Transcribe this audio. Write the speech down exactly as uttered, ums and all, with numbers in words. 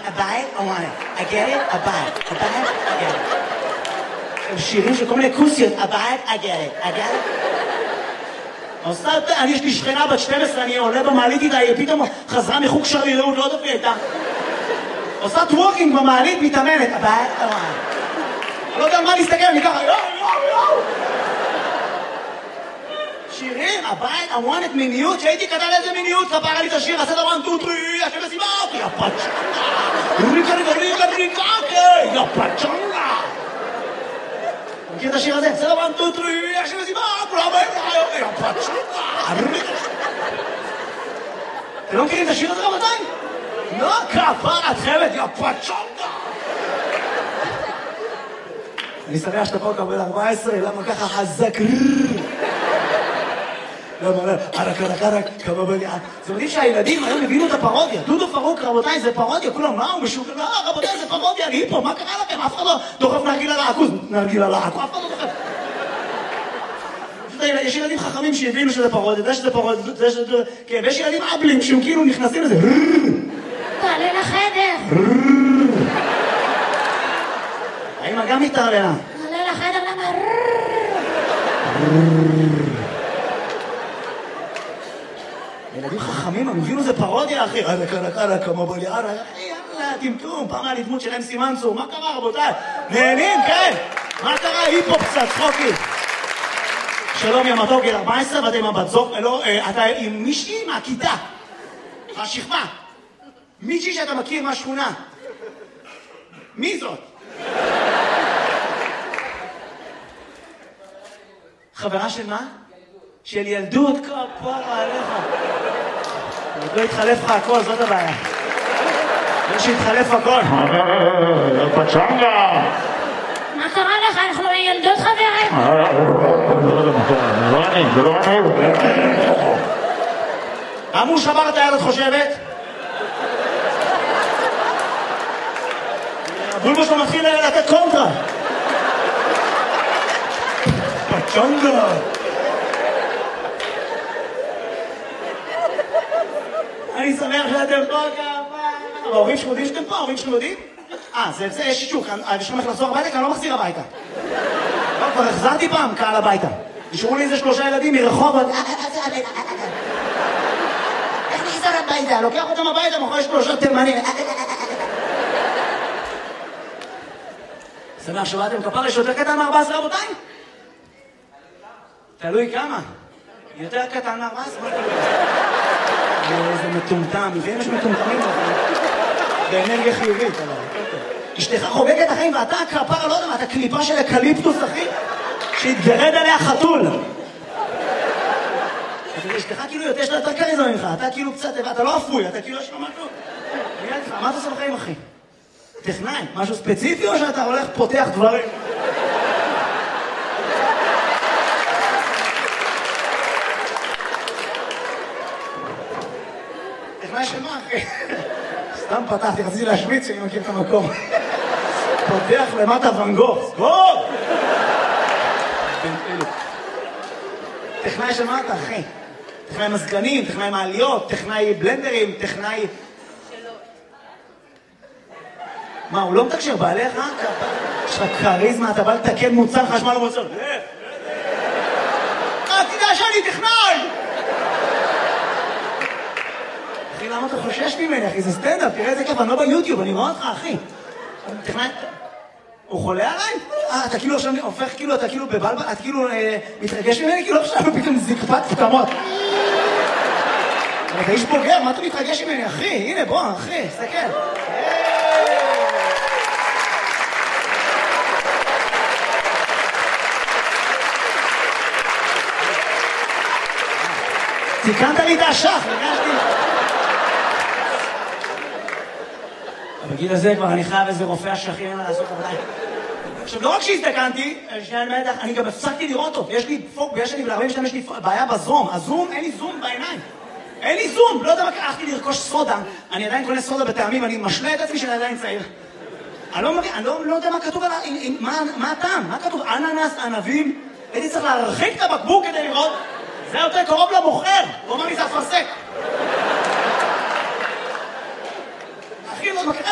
הבית, I want it. I get it, הבית. הבית, I get it. שירים של כל מיני כוסיות, הבית, I get it. I get it. עושה, אני יש לי שכנה בת שתים עשרה, אני עולה במעלית איתה, היא פתאום חזרה מחוג שרירות, לא דופי איתה. עושה טוורקינג במעלית, מתאמנת. הבית, I want it. לא יודע מה להסתכל, אני ככה, יואו, יואו, יואו. שירים, הבית, I want it, מיניות, שהייתי קטן איזה מיניות, כפרה לי את השיר, עשה דבר טוטרי, השם לסיבה, יא פצ'נגה, ריקה ריקה ריקה ריקה, יא פצ'נגה. מכיר את השיר הזה? עשה דבר טוטרי, השם לסיבה, יא פצ'נגה, ריקה. אתם לא מכירים את השיר הזה רבותיי? לא, כפרה, את חייבת, יא פצ'נגה. אני שמח שאתה פה קבל ארבע עשרה, למה ככה חזק? למה לא? ערק ערק ערק, כמה בליעה. זה מדהים שהילדים היום הבינו את הפרודיה. דודו פרוק, רבותיי, זה פרודיה. כולם, מה הוא משוגע? לא, רבותיי, זה פרודיה, אני פה, מה קרה לכם? אף אחד לא דוחף נרגילה לעכוז. נרגילה לעכוז, אף אחד לא דוחף. יש ילדים חכמים שהבינו שזה פרודיה, זה שזה פרודיה, זה שזה... כן, ויש ילדים אבלים שהם כאילו נכנסים לזה. תעלה לחדר. האמא גם מתערללה. תעלה לחדר, למה? ילדים חכמים, הם הבינו זה פרודיה, אחי. עלה קרה קרה, כמה בליעה, יאללה, טמטום, פעם היה לי דמות שלהם סימנסו. מה קרה, רבותיי? נהנים, כן? מה קרה? היפו קצת, צחוקים. שלום, יא מתוק, גיל ארבע עשרה, ואתה עם הבת זוג, לא, אתה עם מישהי מהכיתה, מהשכבה. מישהי שאתה מכיר מהשכונה. מי זאת? חברה של מה? של ילדות, כפרה עליך. עוד לא התחלף לך הכל, זאת הבעיה. לא שהתחלף הכל. פצ'נגה! מה קרה לך? אנחנו ילדות חברים. זה לא אני, זה לא אני. אמרו שבר את היד, את חושבת? הבולבו שלו מתחיל לתת קונטרה. פצ'נגה! אני שמח שאתם פה כמה... ההורים שלכם יודעים שאתם פה? ההורים שלכם יודעים? אה, זה יש שישוק, אני שלכם איך לחזור הביתה, כי אני לא מחזיר הביתה. לא, כבר החזרתי פעם קהל הביתה. נשארו לי איזה שלושה ילדים מרחוב, איך נחזור הביתה? לוקח אותם הביתה, מאחורי שלושה תימנים. שמח שבאתם, כפר יש יותר קטן מ-ארבע עשרה רבותיי? תלוי כמה. יותר קטן מ-ארבע עשרה? איזה מטומטם, ואם יש מטומטמים באנרגיה חיובית, אשתך חוגגת החיים ואתה כפרה, לא יודע מה, אתה קליפה של אקליפטוס, אחי, שהתגרד עליה חתול. אשתך כאילו יותר שלה יותר קריזמה ממך, אתה כאילו קצת, אתה לא אפוי, אתה כאילו יש לו משהו. מה אתה עושה בחיים, אחי? טכנאי, משהו ספציפי או שאתה הולך פותח דברים? טכנאי של מה, אחי? סתם פתחתי, רציתי להשוויץ שאני מכיר את המקום. פותח למטה ון גוך, סגור! טכנאי של מה אתה, אחי? טכנאי מזגנים, טכנאי מעליות, טכנאי בלנדרים, טכנאי... מה, הוא לא מתקשר בעליך? יש לך קריזמה, אתה בא לתקן מוצר חשמל ומוצר. אה, תדע שאני טכנאי! אחי, למה אתה חושש ממני, אחי? זה סטנדאפ, תראה איזה כיף, אני לא ביוטיוב, אני רואה אותך, אחי. טכנאי... הוא חולה עליי? אה, אתה כאילו עכשיו הופך, כאילו, אתה כאילו בבלבל, אתה כאילו מתרגש ממני, כאילו עכשיו פתאום זקפת פתמות. אבל אתה איש בוגר, מה אתה מתרגש ממני, אחי? הנה, בוא, אחי, סתכל. תיקנת לי את השח, הרגשתי. בגיל הזה כבר אני חייב איזה רופא השחים, אין מה לעשות עבודי. עכשיו, לא רק שהזדקנתי, אני גם הפסקתי לראות אותו. יש לי פוק, ויש לי ב-ארבעים שתיים, יש לי בעיה בזום. הזום, אין לי זום בעיניים. אין לי זום, לא יודע מה, הלכתי לרכוש סודה. אני עדיין קונה סודה בטעמים, אני משלה את עצמי שאני עדיין צעיר. אני לא מבין, אני לא יודע מה כתוב עליו, מה הטעם? מה כתוב? אננס, ענבים? הייתי צריך להרחיק את הבקבוק כדי לראות. זה יותר קרוב למוכר. הוא אומר לי, זה אפרסק. אחי, לא,